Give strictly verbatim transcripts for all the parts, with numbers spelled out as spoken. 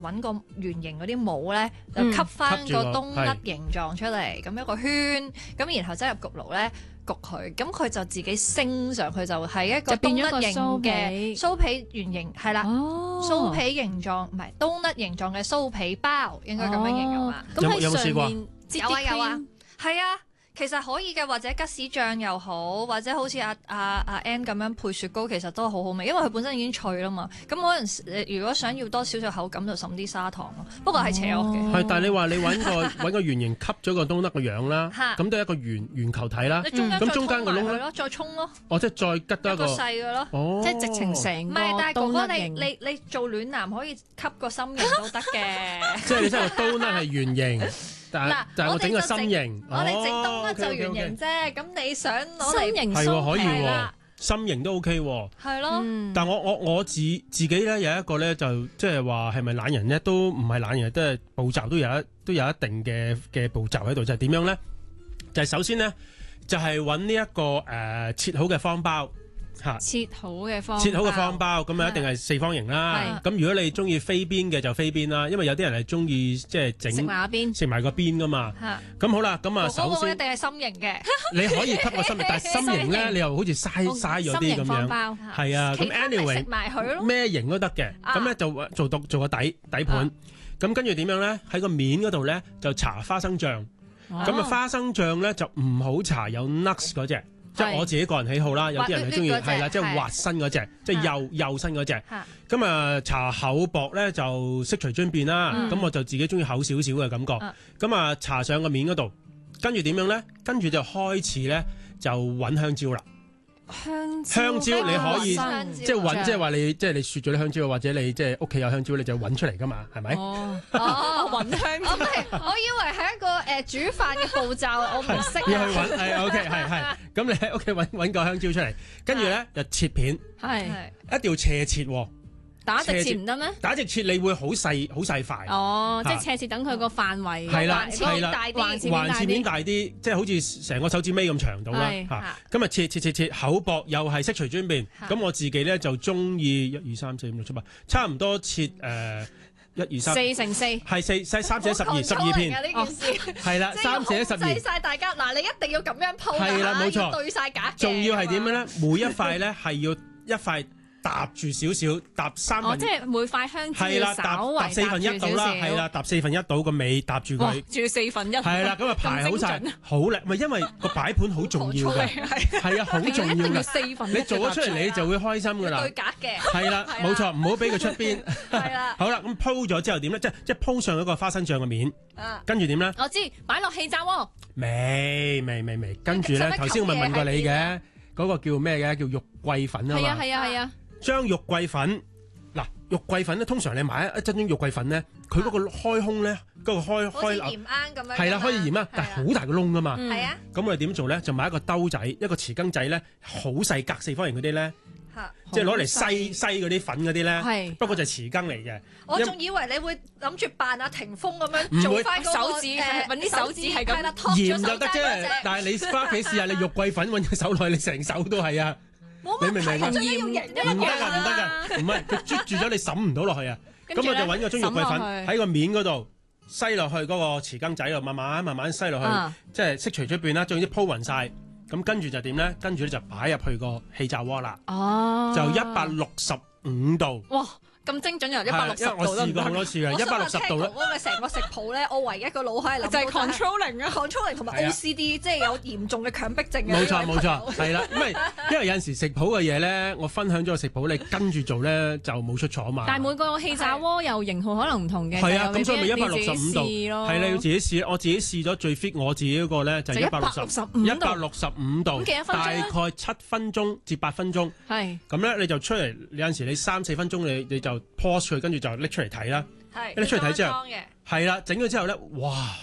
揾個圓形嗰啲帽咧，就吸翻個冬甩形狀出嚟，咁一個圈，咁然後擠入焗爐咧焗佢，咁佢就自己升上去，就係一個冬甩形嘅酥皮圓形，係啦，酥皮形狀唔係冬甩形狀嘅酥皮包，應該咁樣形容啊。 咁喺上面有啊有啊，係啊。其實可以嘅，或者吉士醬又好，或者好似阿阿阿 Ann 咁樣配雪糕，其實都好好味，因為佢本身已經脆啦嘛。咁可能如果想要多少少口感，就滲啲砂糖咯。不過係邪惡嘅。 係，但係你話你揾個揾個圓形吸咗個冬甩個樣啦，咁都係一個圓圓球體啦。咁中間個窿咧， 再沖咯。 哦，即係再吉多一個細嘅咯。 哦， 即係直情成個唔係，但係哥哥你形你你做暖男可以吸個心形都得嘅。 即係你真係個冬甩係圓形。嗱，但係我整個心形， 我哋整冬甩就圓形啫。咁你想攞嚟心形係喎，可以係喎，心形都 OK 喎。 係咯。 但我我我自自己咧有一個咧就即係話係咪懶人咧都唔係懶人，都係步驟都有一都有一定嘅嘅步驟喺度，就係點樣咧？就係首先咧就係揾呢一個誒切好嘅方包。 切好嘅方切好嘅方包，咁啊一定係四方形啦。咁如果你中意飛邊嘅就飛邊啦，因為有啲人係中意即係整食埋邊， 食埋個邊噶嘛。咁好啦，咁啊首先一定係心形嘅。 你可以吸個心形，但係心形咧你又好似嘥嘥咗啲咁樣。係啊，咁 anyway 咩形都得嘅。咁咧就做到做個底底盤。咁跟住點樣咧？喺個面嗰度咧就搽花生醬。咁啊花生醬咧就唔好搽有 nuts 嗰隻。即係我自己個人喜好啦，有啲人係中意係啦，即係滑身嗰隻，即係幼幼身嗰隻。咁啊，搽厚薄咧就悉隨尊便啦。咁我就自己中意厚少少嘅感覺。咁啊，搽上個面嗰度，跟住點樣咧？跟住就開始咧就揾香蕉啦。 香香蕉你可以即係揾，即係話你即係你雪咗啲香蕉，或者你即係屋企有香蕉，你就揾出嚟噶嘛，係咪？ 哦，揾香蕉。 我係，我以為係一個誒煮飯嘅步驟，我唔識。 要去揾係 OK 係係。咁你喺屋企揾揾個香蕉出嚟，跟住咧就切片， 係一定要斜切喎。 打直切唔得咩？ 打直切你會好細好細塊。 哦，即係斜切等佢個範圍係啦係啦， 橫切面大啲， 即係好似成個手指尾咁長度啦嚇。咁啊切切切切厚薄又係悉隨尊便。咁我自己咧就中意一二三四五六七八，差唔多切誒一二三四乘四， 係四四三寫十二十二片。 呢件事係啦，三寫十二。 制曬大家嗱，你一定要咁樣鋪㗎， 係啦冇錯， 對曬格。 仲要係點樣咧？每一塊咧係要一塊。搭住少少，搭三分， 即係每塊香蕉係啦，搭搭四分一到啦，係啦，搭四分一到個尾搭住佢， 仲要四分一， 係啦，咁啊排好晒，好靚，咪因為個擺盤好重要㗎，係啊，好重要㗎， 四分一， 你做咗出嚟你就會開心㗎啦， 對格嘅， 係啦，冇錯，唔好俾佢出邊， 係啦， 好啦，咁鋪咗之後點咧？即係即係鋪上一個花生醬嘅面，跟住點咧？ 我知，擺落氣炸鍋， 未未未未，跟住咧頭先我咪問過你嘅嗰個叫咩嘅？叫肉桂粉啊嘛， 係啊係啊係啊。 將肉桂粉嗱，肉桂粉咧，通常你買一一樽肉桂粉咧，佢嗰個開胸咧，嗰個開開鹽罌咁樣， 係啦，可以鹽啊，但係好大個窿噶嘛， 係啊， 咁我哋點做咧？就買一個兜仔，一個匙羹仔咧，好細格四方形嗰啲咧，即係攞嚟篩篩嗰啲粉嗰啲咧，不過就係匙羹嚟嘅。 我仲以為你會諗住扮阿霆鋒咁樣做翻個手指，揾啲手指係咁鹽就得啫，但係你翻屋企試下，你肉桂粉揾隻手落去，你成手都係啊！你明唔明啊？ 唔得㗎， 唔得㗎，唔係佢啜住咗，你滲唔到落去啊！咁我就揾個中肉桂粉喺個面嗰度篩落去嗰個匙羹仔度，慢慢慢慢篩落去，即係悉隨出邊啦，總之鋪勻晒。咁跟住就點咧？跟住咧就擺入去個氣炸鍋啦。哦，就一百六十五度。 哇！咁精準又一百六十度都唔得。 我試過好多次嘅，一百六十度咧。 我嘅成個食譜咧，我唯一個腦海係諗就係 controlling 啊 ，controlling 同埋 O C D，即係有嚴重嘅強迫症嘅。 冇錯冇錯，係啦，因為因為有陣時食譜嘅嘢咧，我分享咗個食譜，你跟住做咧就冇出錯啊嘛。 但係每個氣炸鍋又型號可能唔同嘅。 係啊，咁所以咪一百六十五度。 係啦，要自己試。我自己試咗最 fit 我自己嗰個咧就係一百六十五，一百六十五度，大概七分鐘至八分鐘。係。咁咧你就出嚟，有陣時你三四分鐘你你就 pause 佢，跟住就拎出嚟睇啦。拎出嚟睇之後，係啦，整咗之後咧，哇！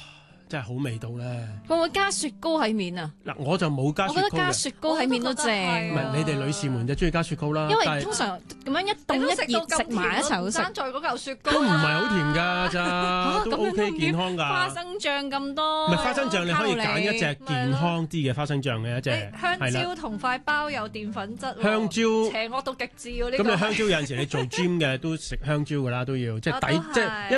真係好味道咧。 會唔會加雪糕喺面啊？ 嗱，我就冇加雪糕嘅。 我覺得加雪糕喺面都正。 唔係你哋女士們就中意加雪糕啦。 因為通常咁樣一凍一熱食埋一齊好食。 爭在嗰嚿雪糕都唔係好甜㗎咋，都 OK 健康㗎。 花生醬咁多。 唔係花生醬，你可以揀一隻健康啲嘅花生醬嘅一隻。 香蕉同塊包有澱粉質。 香蕉邪惡到極致喎呢個。 咁你香蕉有陣時你做 gym 嘅都食香蕉㗎啦，都要即係抵即係。